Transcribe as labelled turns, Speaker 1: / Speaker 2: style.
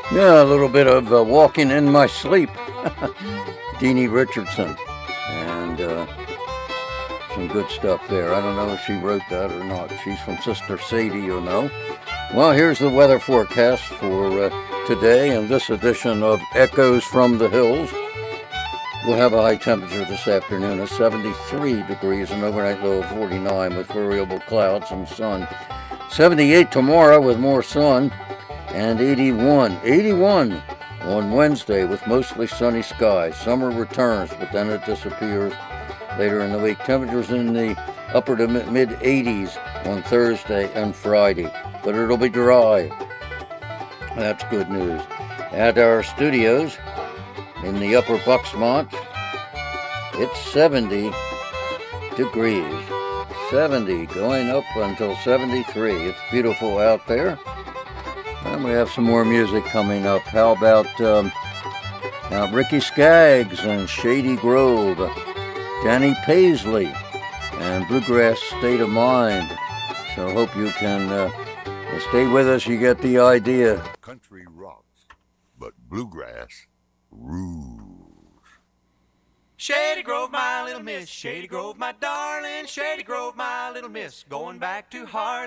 Speaker 1: Yeah, a little bit of Walking in My Sleep, Deanie Richardson. And some good stuff there. I don't know if she wrote that or not. She's from Sister Sadie, you know. Well, here's the weather forecast for today in this edition of Echoes from the Hills. We'll have a high temperature this afternoon of 73 degrees, an overnight low of 49 with variable clouds and sun. 78 tomorrow with more sun, and 81. 81 on Wednesday with mostly sunny skies. Summer returns, but then it disappears later in the week. Temperatures in the upper to mid 80s on Thursday and Friday, but it'll be dry. That's good news. At our studios in the upper Bucksmont, it's 70 degrees. 70 going up until 73. It's beautiful out there. And we have some more music coming up. How about Ricky Skaggs and Shady Grove, Danny Paisley, and Bluegrass State of Mind. So hope you can stay with us. You get the idea.
Speaker 2: Country rocks, but bluegrass rules.
Speaker 3: Shady Grove, my little miss, Shady Grove, my darling, Shady Grove, my little miss, going back to Harlem.